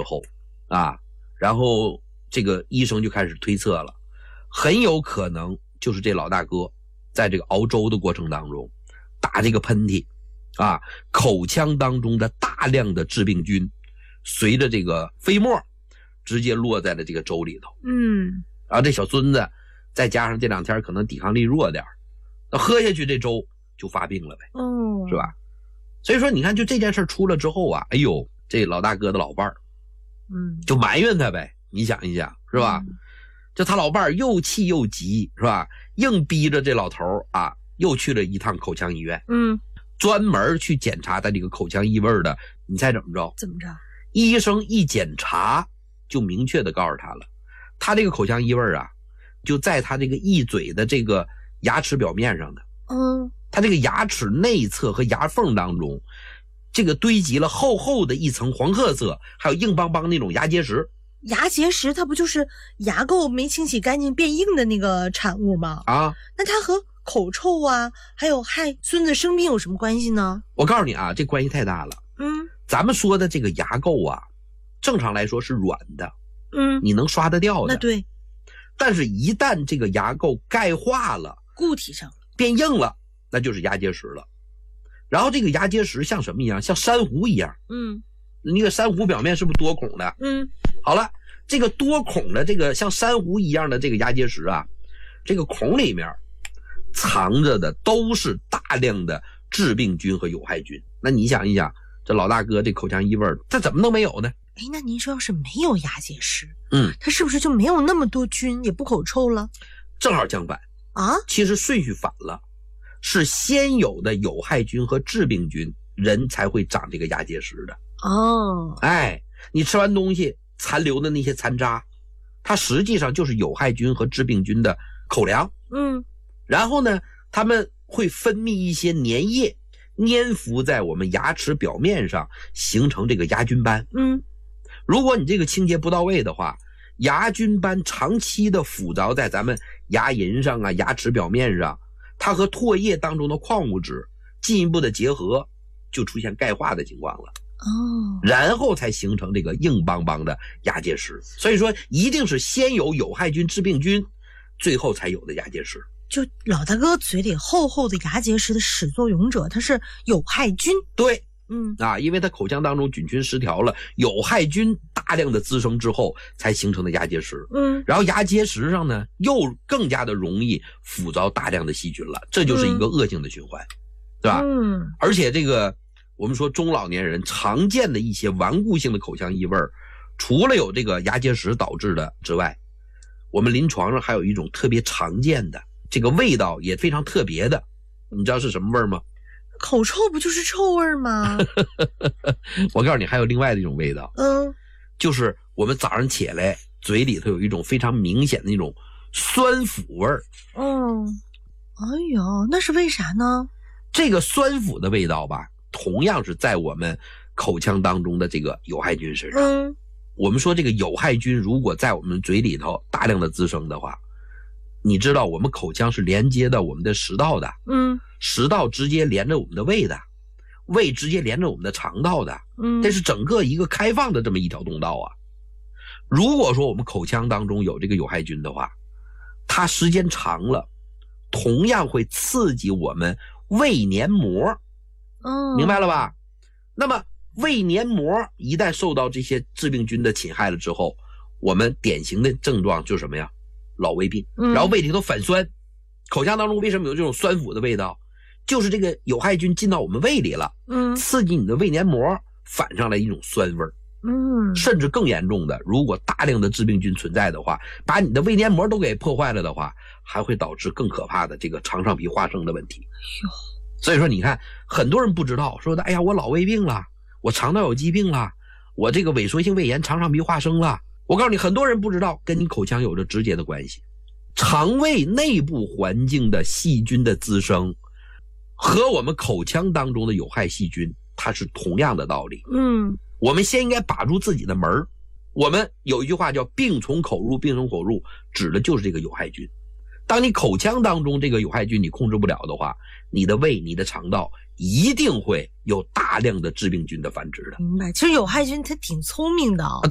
后啊，然后这个医生就开始推测了，很有可能就是这老大哥在这个熬粥的过程当中打这个喷嚏啊，口腔当中的大量的致病菌随着这个飞沫直接落在了这个粥里头。然后这小孙子再加上这2天可能抵抗力弱点，那喝下去这粥就发病了呗，是吧？所以说你看，就这件事出了之后啊，哎呦，这老大哥的老伴儿就埋怨他呗，你想一想是吧？就他老伴儿又气又急是吧？硬逼着这老头啊又去了一趟口腔医院，专门去检查他这个口腔异味的。你猜怎么着？医生一检查就明确的告诉他了，他这个口腔异味啊就在他这个一嘴的这个牙齿表面上的。他这个牙齿内侧和牙缝当中这个堆积了厚厚的一层黄褐色还有硬邦邦那种牙结石。 牙结石它不就是牙垢没清洗干净变硬的那个产物吗？那它和口臭啊还有害孙子生病有什么关系呢？ 我告诉你啊，这关系太大了。咱们说的这个牙垢啊正常来说是软的，你能刷得掉的。 那对。 但是一旦这个牙垢钙化了， 固体上了， 变硬了，那就是牙结石了。然后这个牙结石像什么一样？像珊瑚一样。那个珊瑚表面是不是多孔的？好了，这个多孔的这个像珊瑚一样的这个牙结石啊，这个孔里面藏着的都是大量的致病菌和有害菌。那你想一想，这老大哥这口腔异味他怎么能没有呢？ 那您说要是没有牙结石，它是不是就没有那么多菌，也不口臭了？ 正好相反啊， 其实顺序反了，是先有的有害菌和致病菌，人才会长这个牙结石的。你吃完东西残留的那些残渣，它实际上就是有害菌和致病菌的口粮。然后呢，它们会分泌一些粘液，粘附在我们牙齿表面上，形成这个牙菌斑。如果你这个清洁不到位的话，牙菌斑长期的附着在咱们牙龈上啊、牙齿表面上，它和唾液当中的矿物质进一步的结合，就出现钙化的情况了。然后才形成这个硬邦邦的牙结石。所以说一定是先有有害菌致病菌，最后才有的牙结石。 就老大哥嘴里厚厚的牙结石的始作俑者，它是有害菌。 对，因为它口腔当中菌群失调了，有害菌大量的滋生之后才形成的牙结石。然后牙结石上呢又更加的容易附着大量的细菌了，这就是一个恶性的循环，对吧？而且这个我们说中老年人常见的一些顽固性的口腔异味，除了有这个牙结石导致的之外，我们临床上还有一种特别常见的，这个味道也非常特别的，你知道是什么味儿吗？ 口臭不就是臭味吗？ 我告诉你，还有另外的一种味道，就是我们早上起来嘴里头有一种非常明显的那种酸腐味儿。 那是为啥呢？ 这个酸腐的味道吧，同样是在我们口腔当中的这个有害菌身上。我们说这个有害菌如果在我们嘴里头大量的滋生的话，你知道我们口腔是连接到我们的食道的，食道直接连着我们的胃的，胃直接连着我们的肠道的，这是整个一个开放的这么一条通道啊。如果说我们口腔当中有这个有害菌的话，它时间长了同样会刺激我们胃黏膜。明白了吧？那么胃黏膜一旦受到这些致病菌的侵害了之后，我们典型的症状就是什么呀？老胃病。然后胃里头反酸，口腔当中为什么有这种酸腐的味道？就是这个有害菌进到我们胃里了，刺激你的胃黏膜反上来一种酸味儿。甚至更严重的，如果大量的致病菌存在的话，把你的胃黏膜都给破坏了的话，还会导致更可怕的这个肠上皮化生的问题。所以说你看，很多人不知道，说的哎呀，我老胃病了，我肠道有疾病了，我这个萎缩性胃炎肠上皮化生了。我告诉你，很多人不知道跟你口腔有着直接的关系。肠胃内部环境的细菌的滋生和我们口腔当中的有害细菌，它是同样的道理。我们先应该把住自己的门儿。我们有一句话叫病从口入，病从口入，指的就是这个有害菌。当你口腔当中这个有害菌你控制不了的话，你的胃、你的肠道一定会有大量的致病菌的繁殖的。 明白，其实有害菌它挺聪明的